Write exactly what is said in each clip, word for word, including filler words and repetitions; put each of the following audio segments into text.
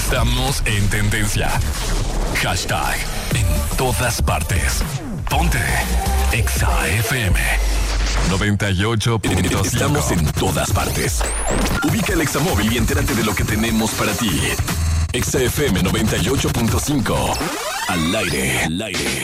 Estamos en tendencia. Hashtag en todas partes. Ponte Exa F M noventa y ocho punto cinco. Estamos en todas partes. Ubica el Exa móvil y entérate de lo que tenemos para ti. Exa F M noventa y ocho punto cinco. Al aire, al aire.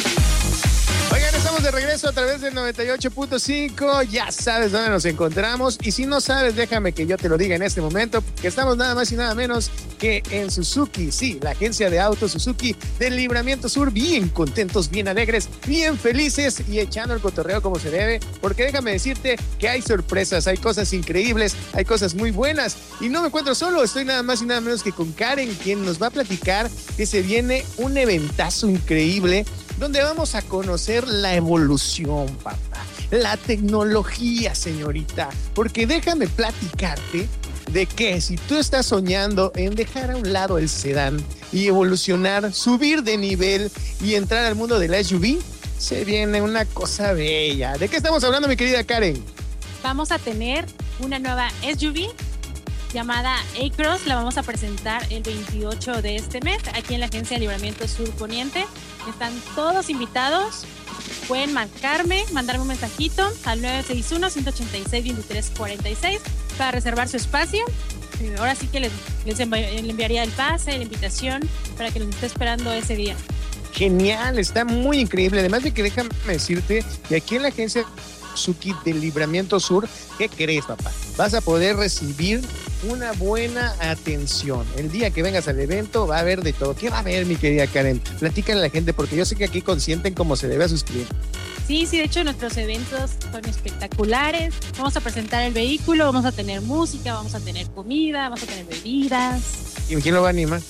Oigan, estamos de regreso a través del noventa y ocho punto cinco. Ya sabes dónde nos encontramos. Y si no sabes, déjame que yo te lo diga en este momento, que estamos nada más y nada menos que en Suzuki. Sí, la agencia de autos Suzuki del Libramiento Sur. Bien contentos, bien alegres, bien felices y echando el cotorreo como se debe. Porque déjame decirte que hay sorpresas, hay cosas increíbles, hay cosas muy buenas. Y no me encuentro solo, estoy nada más y nada menos que con Karen, quien nos va a platicar que se viene un eventazo increíble donde vamos a conocer la evolución, papá, la tecnología, señorita, porque déjame platicarte de que si tú estás soñando en dejar a un lado el sedán y evolucionar, subir de nivel y entrar al mundo del S U V, se viene una cosa bella. ¿De qué estamos hablando, mi querida Karen? Vamos a tener una nueva S U V llamada A-Cross. La vamos a presentar el veintiocho de este mes aquí en la agencia de Libramiento Sur Poniente. Están todos invitados. Pueden marcarme, mandarme un mensajito al nueve seis uno, uno ocho seis, dos tres cuatro seis para reservar su espacio. Ahora sí que les, les enviaría el pase, la invitación para que los esté esperando ese día. Genial, está muy increíble. Además de que déjame decirte que aquí en la agencia Suzuki del Libramiento Sur, ¿qué crees, papá? Vas a poder recibir una buena atención. El día que vengas al evento va a haber de todo. ¿Qué va a haber, mi querida Karen? Platícale a la gente, porque yo sé que aquí consienten como se debe a sus clientes. Sí, sí, de hecho nuestros eventos son espectaculares. Vamos a presentar el vehículo, vamos a tener música, vamos a tener comida, vamos a tener bebidas. ¿Y quién lo va a animar?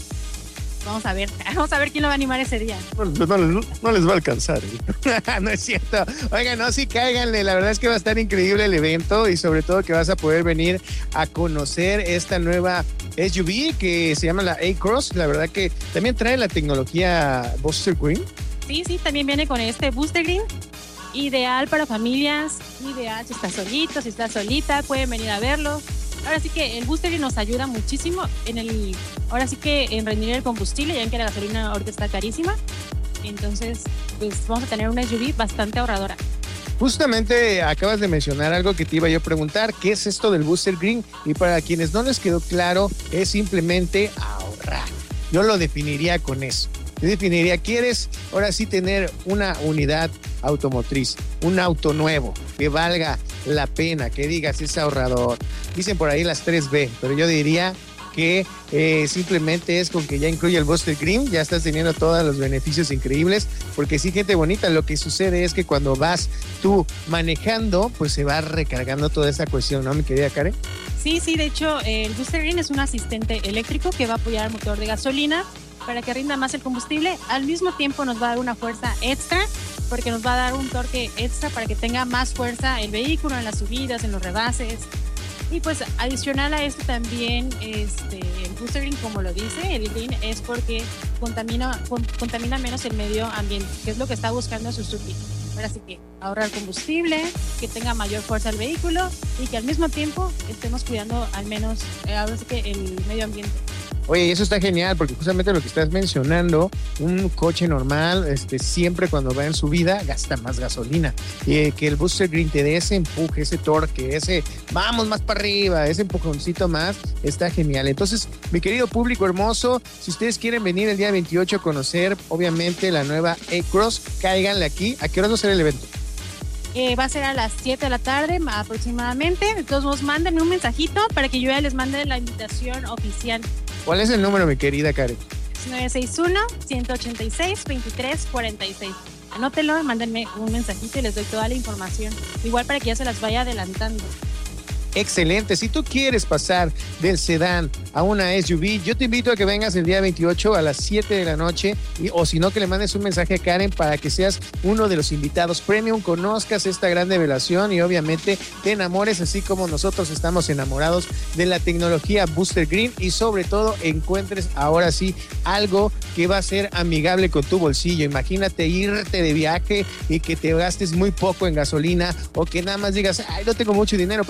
Vamos a ver, vamos a ver quién lo va a animar ese día. No, no, no, no les va a alcanzar. ¿eh? No es cierto. Oigan, no, sí, cáiganle. La verdad es que va a estar increíble el evento y sobre todo que vas a poder venir a conocer esta nueva S U V que se llama la A-Cross. La verdad que también trae la tecnología Booster Green. Sí, sí, también viene con este Booster Green. Ideal para familias, ideal si estás solito, si estás solita, pueden venir a verlo. Ahora sí que el Booster nos ayuda muchísimo en el, ahora sí que en rendir el combustible, ya ven que la gasolina ahorita está carísima. Entonces, pues vamos a tener una S U V bastante ahorradora. Justamente acabas de mencionar algo que te iba yo a preguntar, ¿qué es esto del Booster Green? Y para quienes no les quedó claro, es simplemente ahorrar. Yo lo definiría con eso. Yo definiría, ¿quieres ahora sí tener una unidad automotriz, un auto nuevo que valga la pena, que digas es ahorrador? Dicen por ahí las tres B, pero yo diría que eh, simplemente es con que ya incluye el Booster Green, ya estás teniendo todos los beneficios increíbles, porque sí, gente bonita, lo que sucede es que cuando vas tú manejando, pues se va recargando toda esa cuestión, ¿no, mi querida Karen? Sí, sí, de hecho, el Booster Green es un asistente eléctrico que va a apoyar al motor de gasolina para que rinda más el combustible. Al mismo tiempo nos va a dar una fuerza extra, porque nos va a dar un torque extra para que tenga más fuerza el vehículo en las subidas, en los rebases. Y pues adicional a esto también este, el Booster Green, como lo dice, el Green es porque contamina, con, contamina menos el medio ambiente, que es lo que está buscando Suzuki. Ahora sí que ahorrar combustible, que tenga mayor fuerza el vehículo y que al mismo tiempo estemos cuidando al menos ahora sí que el medio ambiente. Oye, eso está genial porque justamente lo que estás mencionando, un coche normal, este, siempre cuando va en subida gasta más gasolina. Y eh, que el Booster Green te dé ese empuje, ese torque, ese vamos más para arriba, ese empujoncito más, está genial. Entonces, mi querido público hermoso, si ustedes quieren venir el día veintiocho a conocer, obviamente, la nueva A-Cross, cáiganle aquí. ¿A qué hora va a ser el evento? Eh, va a ser a las siete de la tarde aproximadamente. Entonces, vos mándenme un mensajito para que yo ya les mande la invitación oficial. ¿Cuál es el número, mi querida Karen? nueve seis uno, uno ocho seis, dos tres cuatro seis. Anótelo, mándenme un mensajito y les doy toda la información. Igual para que ya se las vaya adelantando. Excelente. Si tú quieres pasar del sedán a una S U V, yo te invito a que vengas el día veintiocho a las siete de la noche y, o si no, que le mandes un mensaje a Karen para que seas uno de los invitados premium, conozcas esta gran revelación y obviamente te enamores así como nosotros estamos enamorados de la tecnología Booster Green y sobre todo encuentres ahora sí algo que va a ser amigable con tu bolsillo. Imagínate irte de viaje y que te gastes muy poco en gasolina o que nada más digas, ay, no tengo mucho dinero, pero quiero ir a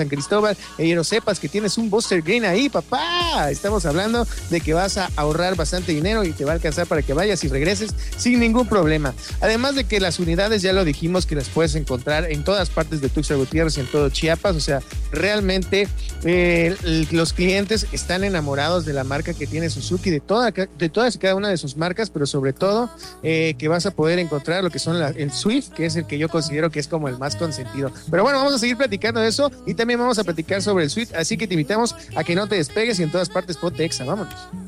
San Cristóbal, y no sepas que tienes un Buster Green ahí, papá. Estamos hablando de que vas a ahorrar bastante dinero y te va a alcanzar para que vayas y regreses sin ningún problema. Además de que las unidades, ya lo dijimos, que las puedes encontrar en todas partes de Tuxtla Gutiérrez, en todo Chiapas. O sea, realmente eh, los clientes están enamorados de la marca que tiene Suzuki, de, toda, de todas y cada una de sus marcas, pero sobre todo eh, que vas a poder encontrar lo que son la, el Swift, que es el que yo considero que es como el más consentido. Pero bueno, vamos a seguir platicando de eso y también vamos a platicar sobre el Swift, así que te invitamos a que no te despegues y en todas partes ponte Exa, vámonos.